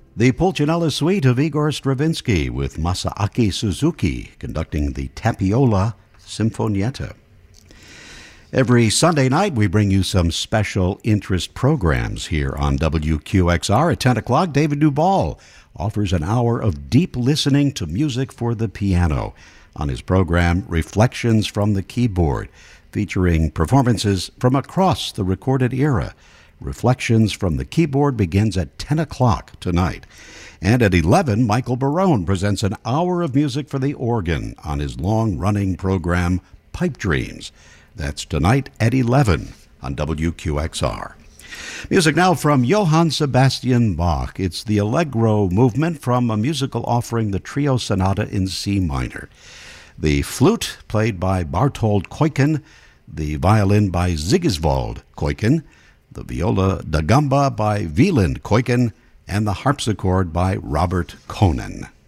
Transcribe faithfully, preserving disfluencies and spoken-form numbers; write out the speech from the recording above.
The Pulcinella Suite of Igor Stravinsky with Masaaki Suzuki conducting the Tapiola Sinfonietta. Every Sunday night, we bring you some special interest programs here on W Q X R. At ten o'clock, David Duvall offers an hour of deep listening to music for the piano on his program Reflections from the Keyboard, featuring performances from across the recorded era. Reflections from the Keyboard begins at ten o'clock tonight. And at eleven, Michael Barone presents an hour of music for the organ on his long-running program Pipe Dreams. That's tonight at eleven on W Q X R. Music now from Johann Sebastian Bach. It's the Allegro movement from a musical offering, the Trio Sonata in C minor. The flute played by Barthold Kuiken, the violin by Sigiswald Kuiken, the viola da gamba by Wieland Kuiken, and the harpsichord by Robert Konen.